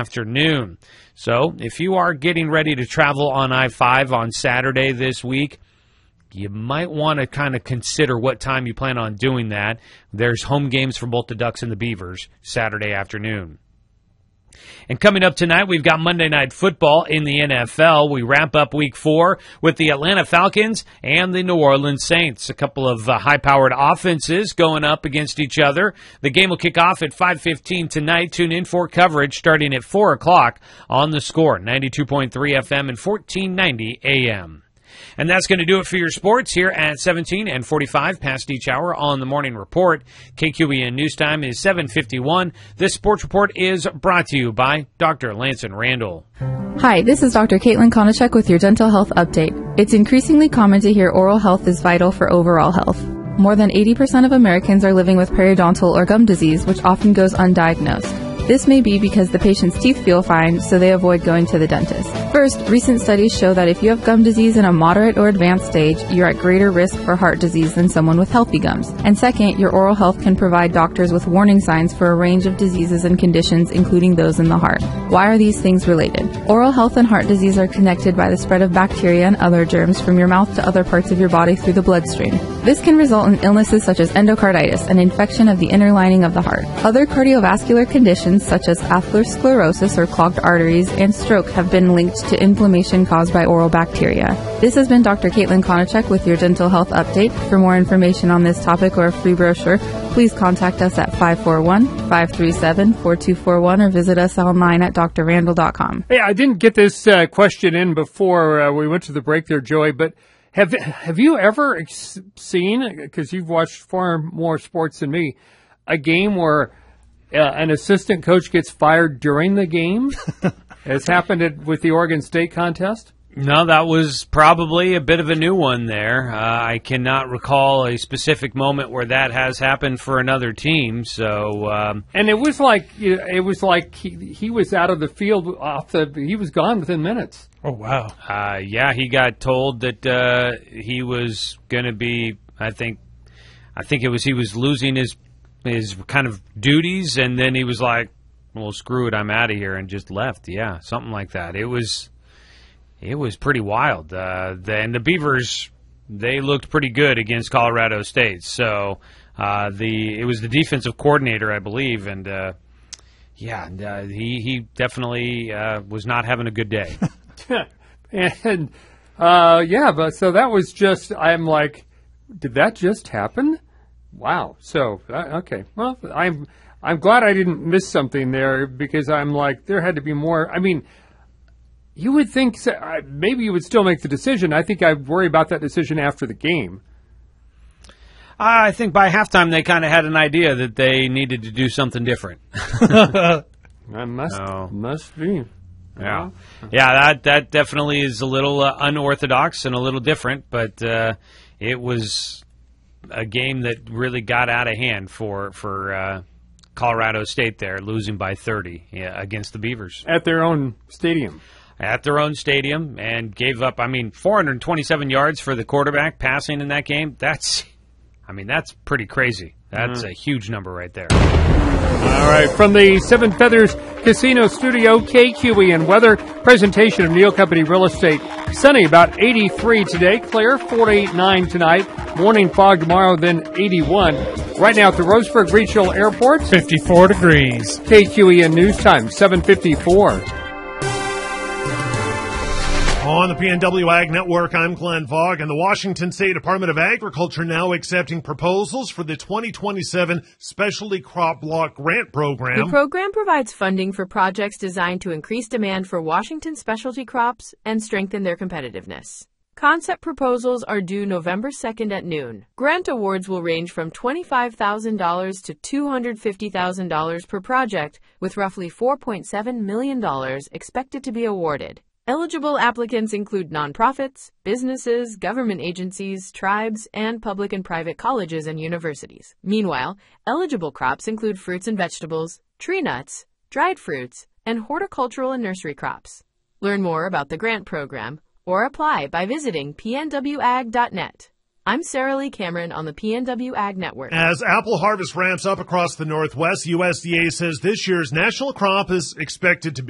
afternoon. So if you are getting ready to travel on I-5 on Saturday this week, you might want to kind of consider what time you plan on doing that. There's home games for both the Ducks and the Beavers Saturday afternoon. And coming up tonight, we've got Monday Night Football in the NFL. We wrap up Week 4 with the Atlanta Falcons and the New Orleans Saints. A couple of high-powered offenses going up against each other. The game will kick off at 5:15 tonight. Tune in for coverage starting at 4 o'clock on The Score, 92.3 FM and 1490 AM. And that's going to do it for your sports here at 17 and 45 past each hour on the Morning Report. KQEN News Time is 7:51. This sports report is brought to you by Dr. Lanson Randall. Hi, this is Dr. Caitlin Konachek with your Dental Health Update. It's increasingly common to hear oral health is vital for overall health. More than 80% of Americans are living with periodontal or gum disease, which often goes undiagnosed. This may be because the patient's teeth feel fine, so they avoid going to the dentist. First, recent studies show that if you have gum disease in a moderate or advanced stage, you're at greater risk for heart disease than someone with healthy gums. And second, your oral health can provide doctors with warning signs for a range of diseases and conditions, including those in the heart. Why are these things related? Oral health and heart disease are connected by the spread of bacteria and other germs from your mouth to other parts of your body through the bloodstream. This can result in illnesses such as endocarditis, an infection of the inner lining of the heart. Other cardiovascular conditions such as atherosclerosis or clogged arteries and stroke have been linked to inflammation caused by oral bacteria. This has been Dr. Caitlin Konachek with your Dental Health Update. For more information on this topic or a free brochure, please contact us at 541-537-4241 or visit us online at drrandall.com. Hey, I didn't get this question in before we went to the break there, Joey, but have you ever seen, because you've watched far more sports than me, a game where an assistant coach gets fired during the game, as happened with the Oregon State contest? No, that was probably a bit of a new one there. I cannot recall a specific moment where that has happened for another team. So, and it was like he was out of the field he was gone within minutes. Oh wow! Yeah, he got told that he was going to be. I think he was losing his kind of duties, and then he was like, well, screw it, I'm out of here, and just left. Yeah, something like that. It was pretty wild. And the Beavers, they looked pretty good against Colorado State. So it was the defensive coordinator, I believe, and he definitely was not having a good day. And but so that was just, I'm like, did that just happen? Wow. So, okay. Well, I'm glad I didn't miss something there, because I'm like, there had to be more. I mean, you would think maybe you would still make the decision. I think I'd worry about that decision after the game. I think by halftime they kind of had an idea that they needed to do something different. Must be. Yeah. Yeah, that definitely is a little unorthodox and a little different, but it was a game that really got out of hand for Colorado State there, losing by 30 against the Beavers. At their own stadium. At their own stadium, and gave up, 427 yards for the quarterback passing in that game. That's pretty crazy. That's a huge number right there. All right, from the Seven Feathers Casino Studio, KQEN weather, presentation of Neal Company Real Estate. Sunny, about 83 today. Clear, 49 tonight. Morning fog tomorrow, then 81. Right now at the Roseburg Regional Airport, 54 degrees. KQEN News Time, 7:54. On the PNW Ag Network, I'm Glenn Fogg, and the Washington State Department of Agriculture now accepting proposals for the 2027 Specialty Crop Block Grant Program. The program provides funding for projects designed to increase demand for Washington specialty crops and strengthen their competitiveness. Concept proposals are due November 2nd at noon. Grant awards will range from $25,000 to $250,000 per project, with roughly $4.7 million expected to be awarded. Eligible applicants include nonprofits, businesses, government agencies, tribes, and public and private colleges and universities. Meanwhile, eligible crops include fruits and vegetables, tree nuts, dried fruits, and horticultural and nursery crops. Learn more about the grant program or apply by visiting pnwag.net. I'm Sarah Lee Cameron on the PNW Ag Network. As apple harvest ramps up across the Northwest, USDA says this year's national crop is expected to be